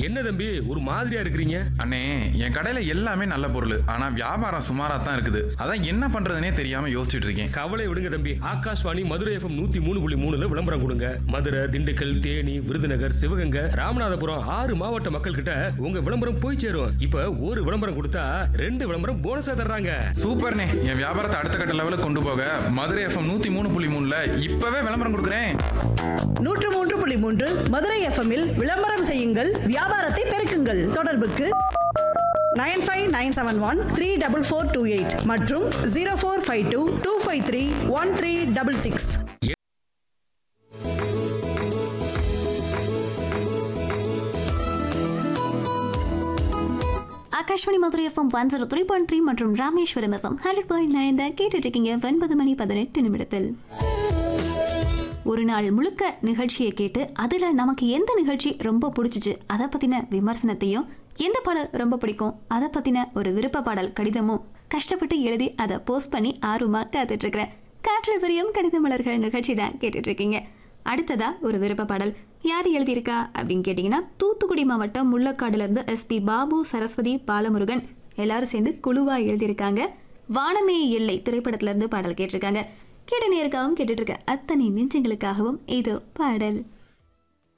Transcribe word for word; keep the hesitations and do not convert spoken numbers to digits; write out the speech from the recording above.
என்ன தம்பி ஒரு மாதிரியா இருக்கிறீங்க? அண்ணே, என் கடையில எல்லாமே நல்ல பொருள், ஆனா வியாபாரம் சுமாரா தான் இருக்குது. அதான் என்ன பண்றதுனே தெரியாம யோசிச்சுட்டு இருக்கேன். கவலை விடுங்க தம்பி, ஆகாஷ்வாணி மதுரை எஃப்எம் நூத்தி மூணு புள்ளி மூணுல விளம்பரம் கொடுங்க. மதுரை, திண்டுக்கல், தேனி, விருதுநகர், சிவகங்கை, ராமநாதபுரம் ஆறு மாவட்ட மக்கள் கிட்ட உங்க விளம்பரம் போய் சேரும். இப்ப ஒரு விளம்பரம் கொடுத்தா ரெண்டு விளம்பரம் போனஸா தர்றாங்க. சூப்பர்ண்ணே, என் வியாபாரத்தை அடுத்த கட்ட லெவலுக்கு கொண்டு போக மதுரை எஃப்எம் நூத்தி மூணு புள்ளி மூணுல இப்பவே விளம்பரம் கொடுக்குறேன். நூற்று மூன்று புள்ளி மூன்று மதுரை எஃப்எம்மில் விளம்பரம் செய்யுங்கள், வியாபாரத்தை பெருக்குங்கள். தொடர்புக்கு nine five nine seven one three double four two eight மற்றும் zero four five two two five three one three double six. Akashvani Madurai FM one zero three point three மற்றும் Rameswaram FM hundred point nine தான் கேட்டுட்டு இருக்கீங்க. ஒன்பது மணி பதினெட்டு நிமிடத்தில் ஒரு நாள் முழுக்க நிகழ்ச்சியை கேட்டு அதில் நமக்கு எந்த நிகழ்ச்சி ரொம்ப பிடிச்சிச்சு அதை பற்றின விமர்சனத்தையும், எந்த பாடல் ரொம்ப பிடிக்கும் அதை பற்றின ஒரு விருப்ப பாடல் கடிதமும் கஷ்டப்பட்டு எழுதி அதை போஸ்ட் பண்ணி ஆர்வமாக காத்துட்ருக்கிறேன். காற்றில் விரியும் கடித மலர்கள் நிகழ்ச்சி தான் கேட்டுட்டு இருக்கீங்க. அடுத்ததா ஒரு விருப்ப பாடல் யார் எழுதியிருக்கா அப்படின்னு கேட்டிங்கன்னா, தூத்துக்குடி மாவட்டம் முள்ளக்காடுலேருந்து எஸ்பி பாபு, சரஸ்வதி, பாலமுருகன் எல்லாரும் சேர்ந்து குழுவாக எழுதியிருக்காங்க. வானமே எல்லை திரைப்படத்திலேருந்து பாடல் கேட்டிருக்காங்க. கேட்ட நேருக்காகவும் கேட்டுட்டு இருக்க அத்தனை நெஞ்சங்களுக்காகவும் இது பாடல்.